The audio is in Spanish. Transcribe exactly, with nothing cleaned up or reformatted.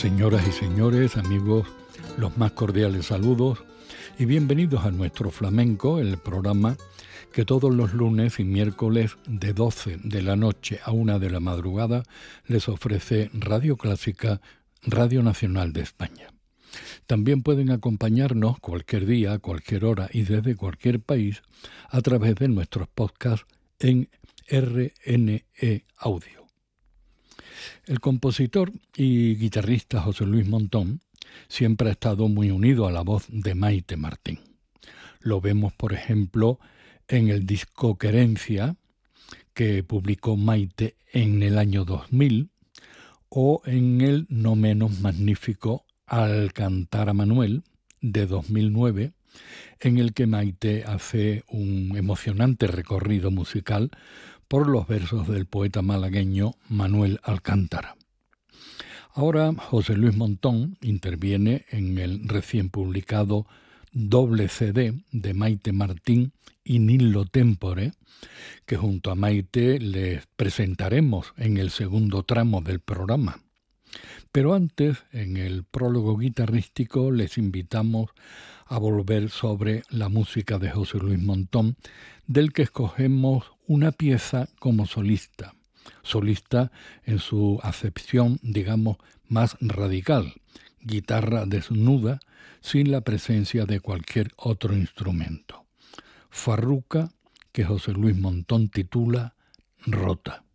Señoras y señores, amigos, los más cordiales saludos y bienvenidos a Nuestro Flamenco, el programa que todos los lunes y miércoles de doce de la noche a una de la madrugada les ofrece Radio Clásica, Radio Nacional de España. También pueden acompañarnos cualquier día, a cualquier hora y desde cualquier país a través de nuestros podcasts en R N E Audio. El compositor y guitarrista José Luis Montón siempre ha estado muy unido a la voz de Maite Martín. Lo vemos, por ejemplo, en el disco Querencia, que publicó Maite en el año dos mil, o en el no menos magnífico Al cantar a Manuel, de dos mil nueve, en el que Maite hace un emocionante recorrido musical por los versos del poeta malagueño Manuel Alcántara. Ahora José Luis Montón interviene en el recién publicado doble C D de Maite Martín y Nillo Tempore, que junto a Maite les presentaremos en el segundo tramo del programa. Pero antes, en el prólogo guitarrístico, les invitamos a volver sobre la música de José Luis Montón, del que escogemos una pieza como solista, solista en su acepción, digamos, más radical, guitarra desnuda, sin la presencia de cualquier otro instrumento. Farruca, que José Luis Montón titula Rota.